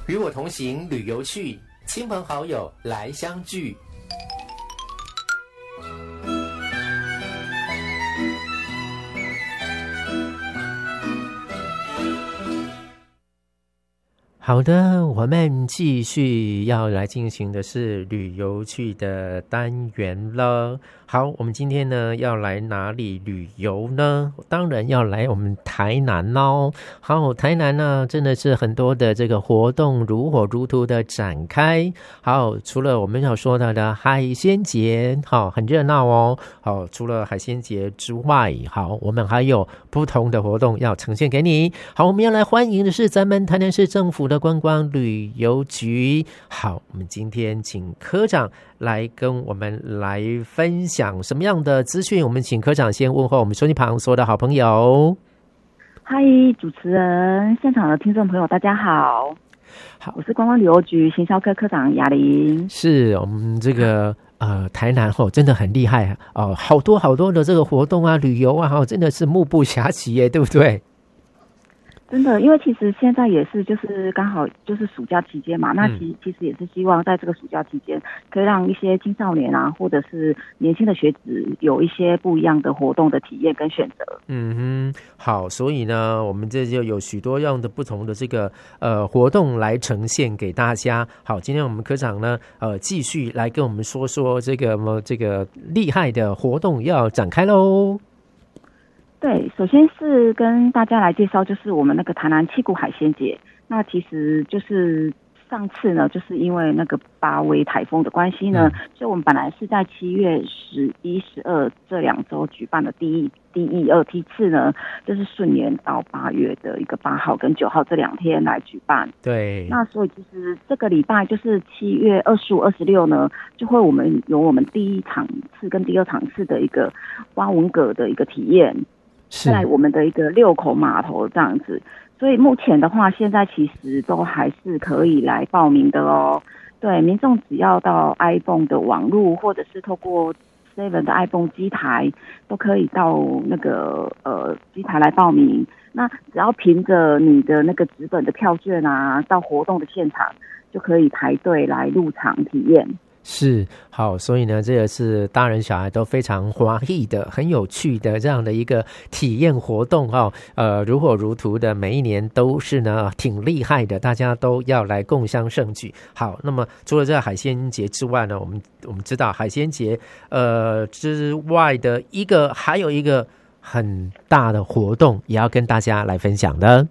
与我同行旅游去，亲朋好友来相聚。好的，我们继续要来进行的是旅游去的单元了。好，我们今天呢要来哪里旅游呢？当然要来我们台南哦。好，台南呢真的是很多的这个活动如火如荼的展开。好，除了我们要说到的海鲜节，好，很热闹哦。好，除了海鲜节之外，好，我们还有不同的活动要呈现给你。好，我们要来欢迎的是咱们台南市政府的观光旅游局。好，我们今天请科长来跟我们来分享什么样的资讯。我们请科长先问候我们收音旁所有的好朋友。 嗨，主持人，现场的听众朋友大家好。 好， 我是观光旅游局行销科科长雅玲。 是我们这个台南真的很厉害好多好多的这个活动啊，旅游啊真的是目不暇接耶，对不对？ 真的，因为其实现在也是就是刚好就是暑假期间嘛，那其实也是希望在这个暑假期间可以让一些青少年啊或者是年轻的学子有一些不一样的活动的体验跟选择。 好，所以呢我们这就有许多样的不同的这个活动来呈现给大家。好，今天我们科长呢继续来跟我们说说这个厉害的活动要展开咯。 对，首先是跟大家来介绍，就是我们那个台南七股海鲜节。那其实就是上次呢，就是因为那个巴威台风的关系呢，所以我们本来是在7月11、12这2周举办的第二梯次呢，就是顺延到8月的一个8号跟9号这2天来举办。 对， 那所以其实这个礼拜就是7月25、26呢，就会有我们第一场次跟第二场次的一个蛙文蛤的一个体验。在我们的一个6口码头这样子，所以目前的话，现在其实都还是可以来报名的哦。对，民众只要到 iPhone 的网路，或者是透过 Seven 的 iPhone 机台，都可以到那个机台来报名。那只要凭着你的那个纸本的票券啊，到活动的现场就可以排队来入场体验。 是，好，所以呢，这个是大人小孩都非常欢喜的、很有趣的这样的一个体验活动如火如荼的，每一年都是呢挺厉害的，大家都要来共襄盛举。好，那么除了这个海鲜节之外呢，我们知道海鲜节之外的还有一个很大的活动，也要跟大家来分享的。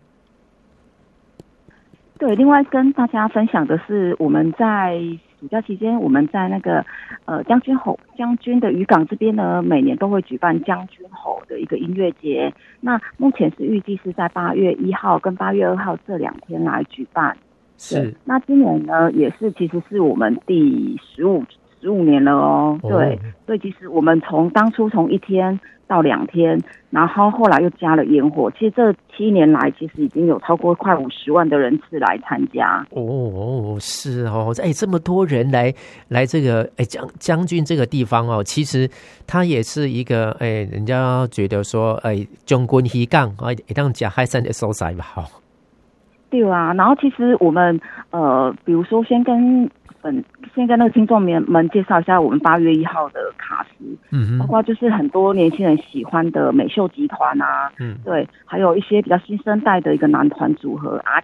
对，另外跟大家分享的是，我们在暑假期间，我们在那个将军的渔港这边呢，每年都会举办将军吼的一个音乐节。那目前是预计是在8月1号跟8月2号这2天来举办。 是， 那今年呢，也是其实是我们第15年了哦。对，所以其实我们当初从1天到2天，然后后来又加了烟火。其实这7年来，其实已经有超过快50万的人次来参加。 是哦，这么多人来这个将军这个地方哦，其实它也是一个人家觉得说将军渔港一趟吃海鲜的所在吧。 对啊，然后其实我们比如说先跟那个听众们介绍一下我们8月1号的卡司，包括就是很多年轻人喜欢的美秀集团啊，对，还有一些比较新生代的一个男团组合阿